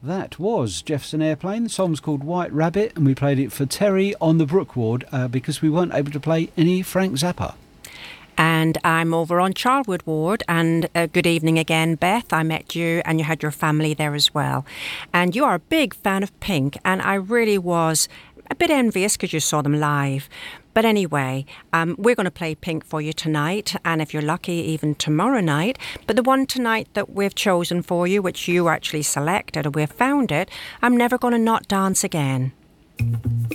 That was Jefferson Airplane. The song's called White Rabbit, and we played it for Terry on the Brook Ward because we weren't able to play any Frank Zappa. And I'm over on Charlwood Ward, and good evening again, Beth. I met you and you had your family there as well. And you are a big fan of Pink, and I really was a bit envious because you saw them live. But anyway, we're going to play Pink for you tonight, and if you're lucky, even tomorrow night. But the one tonight that we've chosen for you, which you actually selected and we've found it, I'm Never Gonna Not Dance Again.